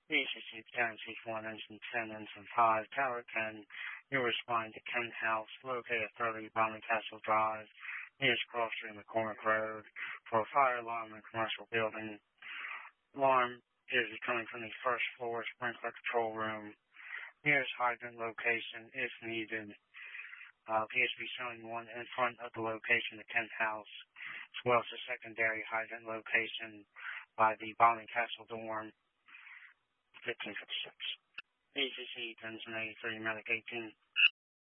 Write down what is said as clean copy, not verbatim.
BCC Guarantee 1, Engine 10, Engine 5, Tower 10. You are responding to Kent House, located at 30 Castle Drive, nearest cross street McCormick Road, for a fire alarm in a commercial building. Alarm appears to be coming from the first floor sprinkler control room. Nearest hydrant location, if needed, appears to be showing one in front of the location of Kent House, as well as a secondary hydrant location by the Bonding Castle dorm, 1556. BCC, Engine 83, Medic 18.